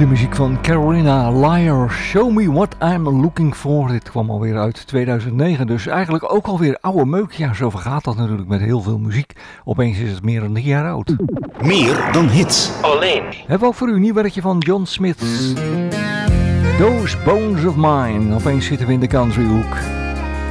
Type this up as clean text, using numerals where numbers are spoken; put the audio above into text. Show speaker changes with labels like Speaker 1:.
Speaker 1: De muziek van Carolina Liar, Show Me What I'm Looking For. Dit kwam alweer uit 2009, dus eigenlijk ook alweer oude meuk. Ja, zo vergaat dat natuurlijk met heel veel muziek. Opeens is het meer dan 10 jaar oud.
Speaker 2: Meer dan hits. Alleen.
Speaker 1: Hebben we ook voor u een nieuw werkje van John Smith. Those Bones of Mine. Opeens zitten we in de countryhoek.